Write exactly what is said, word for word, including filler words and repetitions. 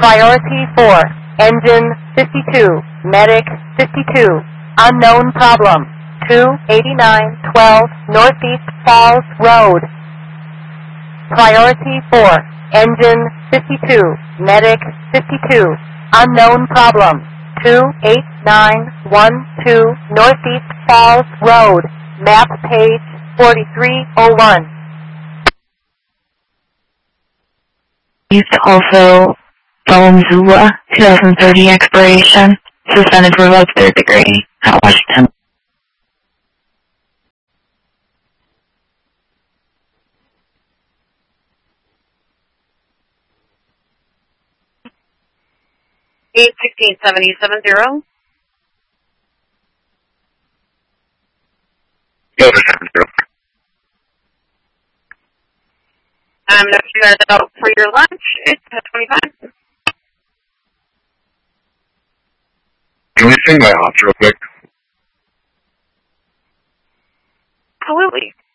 Priority four, engine fifty-two, medic fifty-two, unknown problem, two eighty-nine twelve Northeast Falls Road. Priority four, engine fifty-two, medic fifty-two, unknown problem, two eight nine one two Northeast Falls Road, map page forty-three oh one. Used also Valenzuela, twenty thirty expiration, suspended for revoked third degree at Washington. eight sixteen seventy seven zero. seven zero. Um, if you guys are out for your lunch, it's at twenty-five. Can we sing my ops real quick? Absolutely.